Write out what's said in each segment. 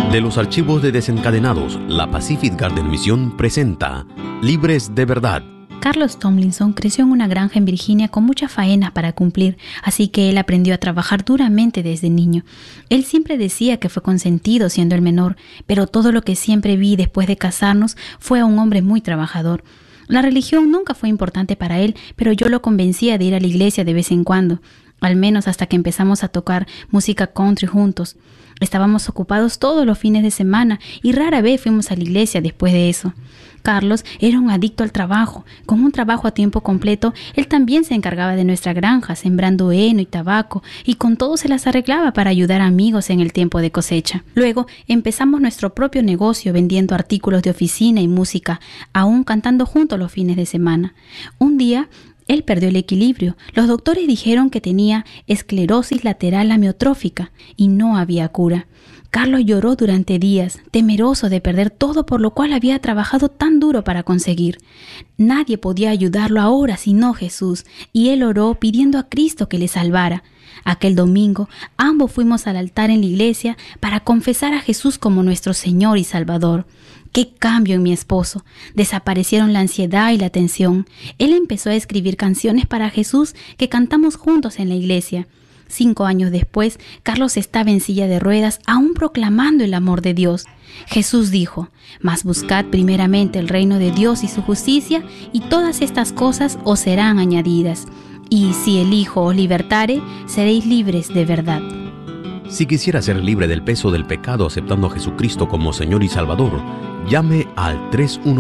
De los archivos de Desencadenados, la Pacific Garden Mission presenta Libres de Verdad. Carlos Tomlinson creció en una granja en Virginia con muchas faenas para cumplir, así que él aprendió a trabajar duramente desde niño. Él siempre decía que fue consentido siendo el menor, pero todo lo que siempre vi después de casarnos fue a un hombre muy trabajador. La religión nunca fue importante para él, pero yo lo convencía de ir a la iglesia de vez en cuando, al menos hasta que empezamos a tocar música country juntos. Estábamos ocupados todos los fines de semana y rara vez fuimos a la iglesia después de eso. Carlos era un adicto al trabajo. Con un trabajo a tiempo completo, él también se encargaba de nuestra granja, sembrando heno y tabaco, y con todo se las arreglaba para ayudar a amigos en el tiempo de cosecha. Luego empezamos nuestro propio negocio vendiendo artículos de oficina y música, aún cantando juntos los fines de semana. Un día, él perdió el equilibrio. Los doctores dijeron que tenía esclerosis lateral amiotrófica y no había cura. Carlos lloró durante días, temeroso de perder todo por lo cual había trabajado tan duro para conseguir. Nadie podía ayudarlo ahora sino Jesús, y él oró pidiendo a Cristo que le salvara. Aquel domingo, ambos fuimos al altar en la iglesia para confesar a Jesús como nuestro Señor y Salvador. ¡Qué cambio en mi esposo! Desaparecieron la ansiedad y la tensión. Él empezó a escribir canciones para Jesús que cantamos juntos en la iglesia. 5 años después, Carlos estaba en silla de ruedas, aún proclamando el amor de Dios. Jesús dijo: «Mas buscad primeramente el reino de Dios y su justicia, y todas estas cosas os serán añadidas. Y si el Hijo os libertare, seréis libres de verdad». Si quisiera ser libre del peso del pecado aceptando a Jesucristo como Señor y Salvador, llame al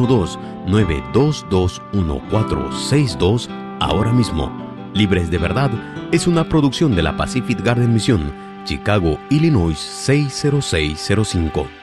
312-922-1462 ahora mismo. Libres de Verdad es una producción de la Pacific Garden Mission, Chicago, Illinois 60605.